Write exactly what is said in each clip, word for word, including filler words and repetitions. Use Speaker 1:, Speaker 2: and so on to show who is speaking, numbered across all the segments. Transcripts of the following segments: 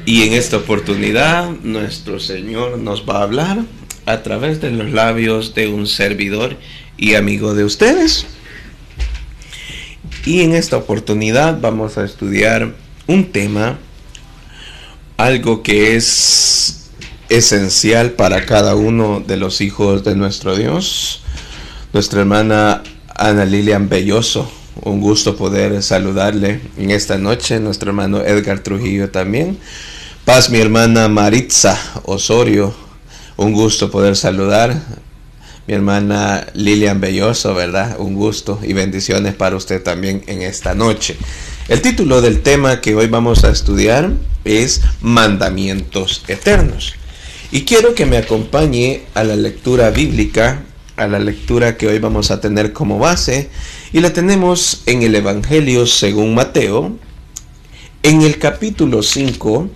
Speaker 1: Y en esta oportunidad nuestro Señor nos va a hablar a través de los labios de un servidor y amigo de ustedes. Y en esta oportunidad vamos a estudiar un tema, algo que es esencial para cada uno de los hijos de nuestro Dios. Nuestra hermana Ana Lilian Belloso, un gusto poder saludarle en esta noche. Nuestro hermano Edgar Trujillo también. Paz, mi hermana Maritza Osorio, un gusto poder saludar. Mi hermana Lilian Belloso, ¿verdad? Un gusto y bendiciones para usted también en esta noche. El título del tema que hoy vamos a estudiar es Mandamientos Eternos. Y quiero que me acompañe a la lectura bíblica, a la lectura que hoy vamos a tener como base. Y la tenemos en el Evangelio según Mateo, en el capítulo cinco,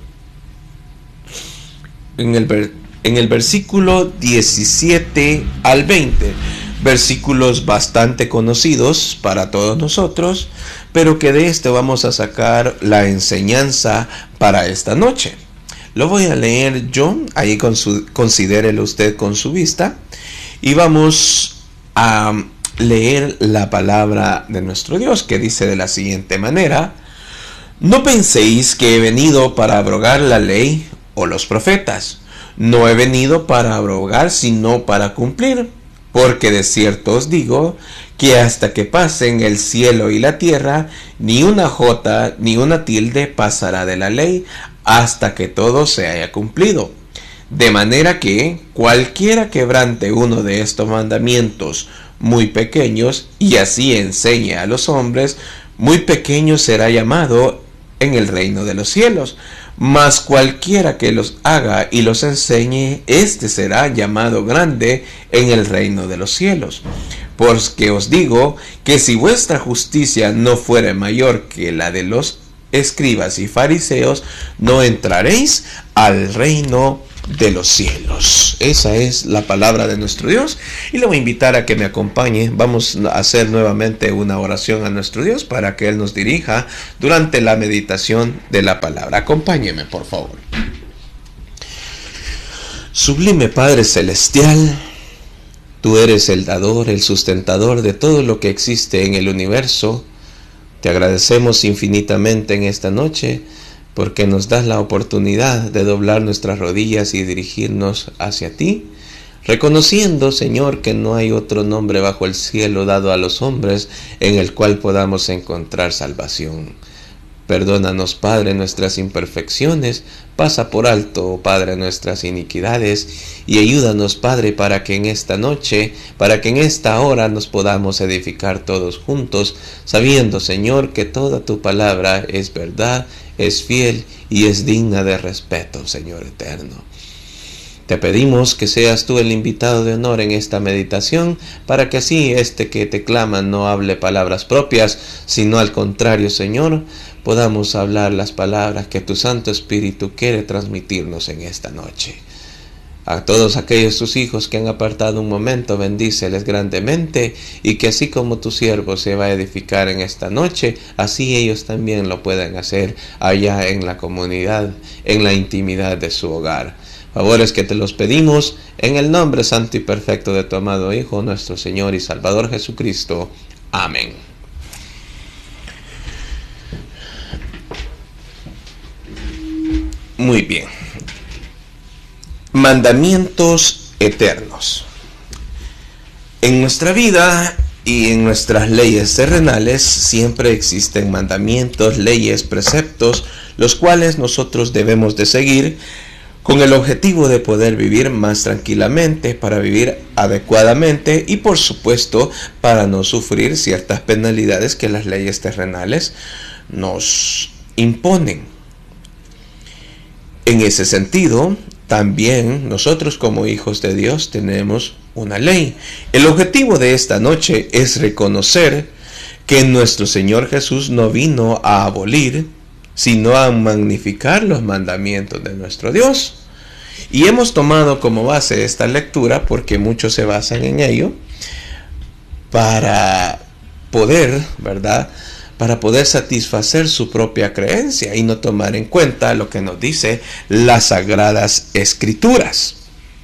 Speaker 1: en el, en el versículo diecisiete al veinte. Versículos bastante conocidos para todos nosotros, pero que de este vamos a sacar la enseñanza para esta noche. Lo voy a leer yo, ahí con su, considérelo usted con su vista, y vamos a leer la palabra de nuestro Dios, que dice de la siguiente manera: No penséis que he venido para abrogar la ley o los profetas. No he venido para abrogar, sino para cumplir. Porque de cierto os digo, que hasta que pasen el cielo y la tierra, ni una jota ni una tilde pasará de la ley, hasta que todo se haya cumplido. De manera que cualquiera quebrante uno de estos mandamientos muy pequeños, y así enseñe a los hombres, muy pequeño será llamado en el reino de los cielos. Mas cualquiera que los haga y los enseñe, éste será llamado grande en el reino de los cielos. Porque os digo que si vuestra justicia no fuere mayor que la de los escribas y fariseos, no entraréis al reino de los cielos. Esa es la palabra de nuestro Dios, y le voy a invitar a que me acompañe. Vamos a hacer nuevamente una oración a nuestro Dios para que Él nos dirija durante la meditación de la palabra. Acompáñeme, por favor. Sublime Padre Celestial, tú eres el dador, el sustentador de todo lo que existe en el universo. Te agradecemos infinitamente en esta noche, porque nos das la oportunidad de doblar nuestras rodillas y dirigirnos hacia ti, reconociendo, Señor, que no hay otro nombre bajo el cielo dado a los hombres en el cual podamos encontrar salvación. Perdónanos, Padre, nuestras imperfecciones, pasa por alto, Padre, nuestras iniquidades, y ayúdanos, Padre, para que en esta noche, para que en esta hora nos podamos edificar todos juntos, sabiendo, Señor, que toda tu palabra es verdad, es fiel y es digna de respeto, Señor eterno. Te pedimos que seas tú el invitado de honor en esta meditación, para que así este que te clama no hable palabras propias, sino al contrario, Señor, podamos hablar las palabras que tu Santo Espíritu quiere transmitirnos en esta noche. A todos aquellos tus hijos que han apartado un momento, bendíceles grandemente, y que así como tu siervo se va a edificar en esta noche, así ellos también lo puedan hacer allá en la comunidad, en la intimidad de su hogar. Favores que te los pedimos en el nombre santo y perfecto de tu amado Hijo, nuestro Señor y Salvador Jesucristo. Amén. Muy bien. Mandamientos eternos. En nuestra vida y en nuestras leyes terrenales siempre existen mandamientos, leyes, preceptos, los cuales nosotros debemos de seguir con el objetivo de poder vivir más tranquilamente, para vivir adecuadamente y por supuesto para no sufrir ciertas penalidades que las leyes terrenales nos imponen. En ese sentido, también nosotros como hijos de Dios tenemos una ley. El objetivo de esta noche es reconocer que nuestro Señor Jesús no vino a abolir, sino a magnificar los mandamientos de nuestro Dios. Y hemos tomado como base esta lectura porque muchos se basan en ello para poder, ¿verdad?, para poder satisfacer su propia creencia y no tomar en cuenta lo que nos dice las Sagradas Escrituras.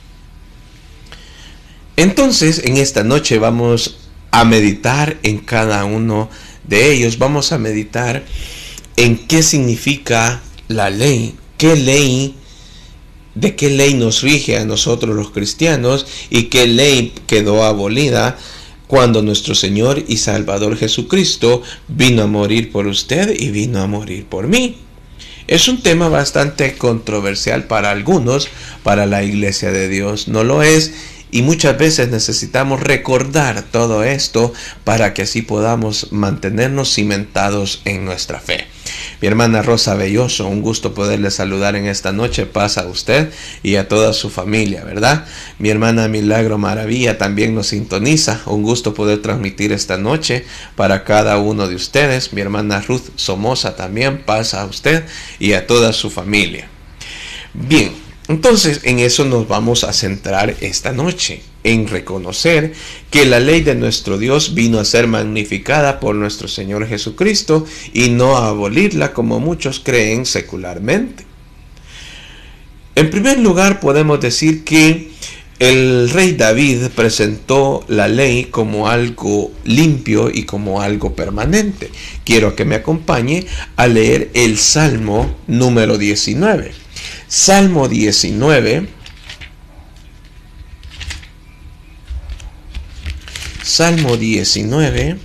Speaker 1: Entonces, en esta noche vamos a meditar en cada uno de ellos. Vamos a meditar en qué significa la ley, qué ley, de qué ley nos rige a nosotros los cristianos y qué ley quedó abolida cuando nuestro Señor y Salvador Jesucristo vino a morir por usted y vino a morir por mí. Es un tema bastante controversial para algunos, para la Iglesia de Dios no lo es. Y muchas veces necesitamos recordar todo esto para que así podamos mantenernos cimentados en nuestra fe. Mi hermana Rosa Belloso, un gusto poderle saludar en esta noche. Paz a usted y a toda su familia, ¿verdad? Mi hermana Milagro Maravilla también nos sintoniza. Un gusto poder transmitir esta noche para cada uno de ustedes. Mi hermana Ruth Somoza también, paz a usted y a toda su familia. Bien. Entonces, en eso nos vamos a centrar esta noche, en reconocer que la ley de nuestro Dios vino a ser magnificada por nuestro Señor Jesucristo y no a abolirla como muchos creen secularmente. En primer lugar, podemos decir que el rey David presentó la ley como algo limpio y como algo permanente. Quiero que me acompañe a leer el Salmo número diecinueve. Salmo diecinueve, Salmo diecinueve,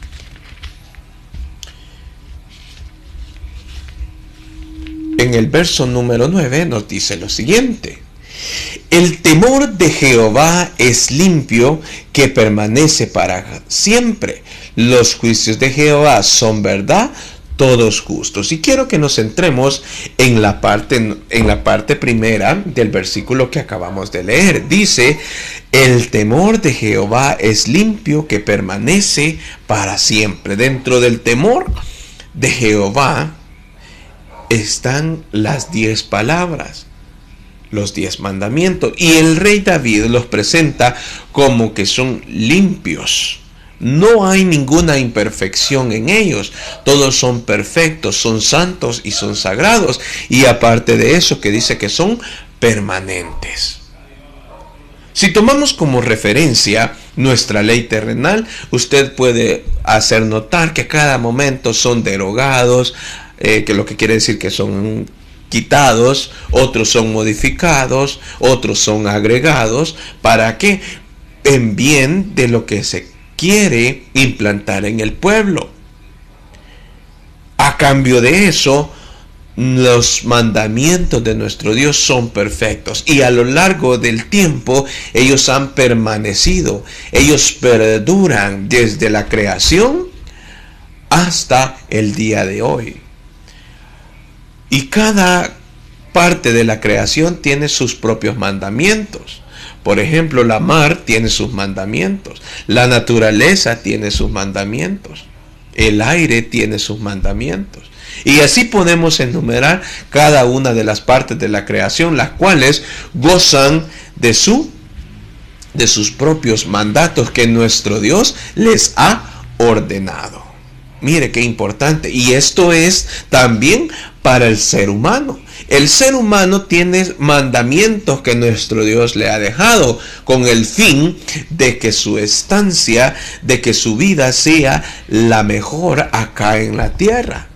Speaker 1: en el verso número nueve nos dice lo siguiente: el temor de Jehová es limpio, que permanece para siempre. Los juicios de Jehová son verdad, todos justos. Y quiero que nos centremos en la parte, en la parte primera del versículo que acabamos de leer. Dice, el temor de Jehová es limpio, que permanece para siempre. Dentro del temor de Jehová están las diez palabras, los diez mandamientos. Y el rey David los presenta como que son limpios. No hay ninguna imperfección en ellos. Todos son perfectos, son santos y son sagrados. Y aparte de eso, que dice que son permanentes. Si tomamos como referencia nuestra ley terrenal, usted puede hacer notar que a cada momento son derogados, eh, que lo que quiere decir que son quitados, otros son modificados, otros son agregados. ¿Para qué? En bien de lo que se quiere implantar en el pueblo. A cambio de eso, los mandamientos de nuestro Dios son perfectos y a lo largo del tiempo ellos han permanecido, ellos perduran desde la creación hasta el día de hoy. Y cada parte de la creación tiene sus propios mandamientos. Por ejemplo, la mar tiene sus mandamientos, la naturaleza tiene sus mandamientos, el aire tiene sus mandamientos. Y así podemos enumerar cada una de las partes de la creación, las cuales gozan de, su, de sus propios mandatos que nuestro Dios les ha ordenado. Mire qué importante. Y esto es también para el ser humano. El ser humano tiene mandamientos que nuestro Dios le ha dejado con el fin de que su estancia, de que su vida sea la mejor acá en la tierra.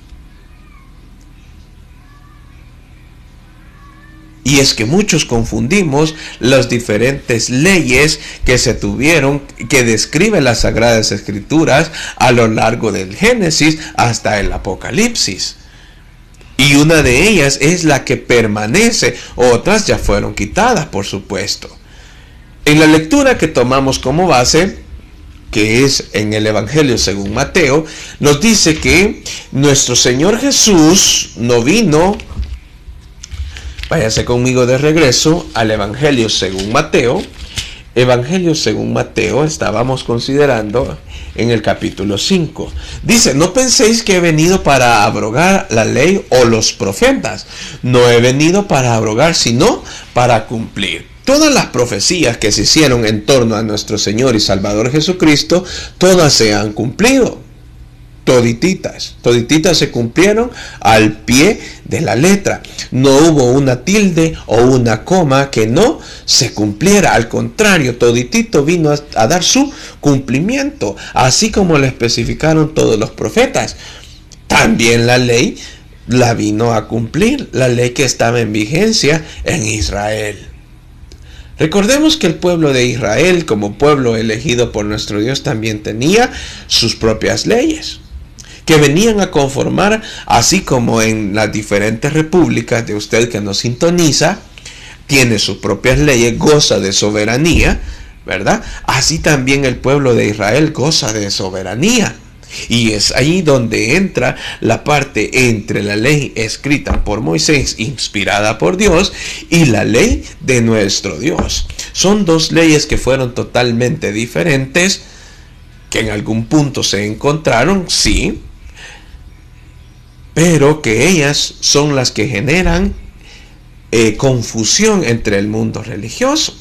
Speaker 1: Y es que muchos confundimos las diferentes leyes que se tuvieron, que describen las Sagradas Escrituras a lo largo del Génesis hasta el Apocalipsis. Y una de ellas es la que permanece, otras ya fueron quitadas, por supuesto. En la lectura que tomamos como base, que es en el Evangelio según Mateo, nos dice que nuestro Señor Jesús no vino. Váyase conmigo de regreso al Evangelio según Mateo. Evangelio según Mateo, estábamos considerando en el capítulo cinco. Dice, no penséis que he venido para abrogar la ley o los profetas. No he venido para abrogar, sino para cumplir. Todas las profecías que se hicieron en torno a nuestro Señor y Salvador Jesucristo, todas se han cumplido. todititas, todititas se cumplieron al pie de la letra. No hubo una tilde o una coma que no se cumpliera. Al contrario, toditito vino a, a dar su cumplimiento, así como le especificaron todos los profetas. También la ley la vino a cumplir, la ley que estaba en vigencia en Israel. Recordemos que el pueblo de Israel, como pueblo elegido por nuestro Dios, también tenía sus propias leyes, que venían a conformar, así como en las diferentes repúblicas de usted que nos sintoniza, tiene sus propias leyes, goza de soberanía, ¿verdad? Así también el pueblo de Israel goza de soberanía. Y es ahí donde entra la parte entre la ley escrita por Moisés, inspirada por Dios, y la ley de nuestro Dios. Son dos leyes que fueron totalmente diferentes, que en algún punto se encontraron, sí, pero que ellas son las que generan eh, confusión entre el mundo religioso.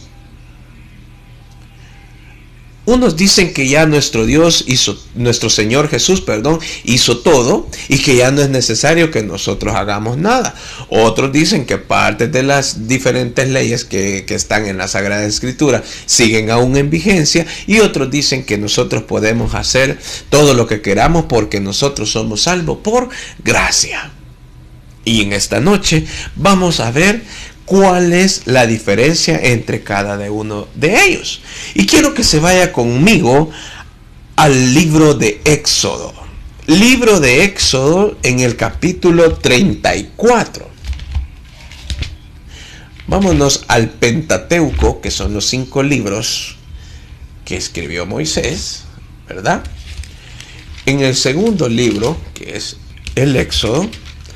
Speaker 1: Unos dicen que ya nuestro Dios hizo, nuestro Señor Jesús, perdón, hizo todo y que ya no es necesario que nosotros hagamos nada. Otros dicen que parte de las diferentes leyes que, que están en la Sagrada Escritura siguen aún en vigencia, y otros dicen que nosotros podemos hacer todo lo que queramos porque nosotros somos salvos por gracia. Y en esta noche vamos a ver cuál es la diferencia entre cada uno de ellos. Y quiero que se vaya conmigo al libro de Éxodo. Libro de Éxodo en el capítulo treinta y cuatro. Vámonos al Pentateuco, que son los cinco libros que escribió Moisés, ¿verdad? En el segundo libro, que es el Éxodo,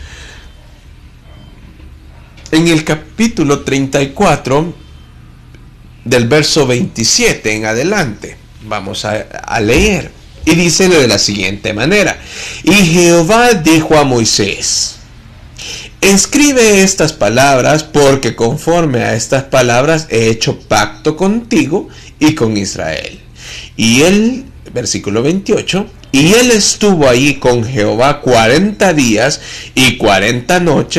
Speaker 1: en el capítulo treinta y cuatro, del verso veintisiete en adelante, vamos a, a leer. Y dice de la siguiente manera: y Jehová dijo a Moisés: escribe estas palabras, porque conforme a estas palabras he hecho pacto contigo y con Israel. Y él, versículo veintiocho, y él estuvo allí con Jehová cuarenta días y cuarenta noches,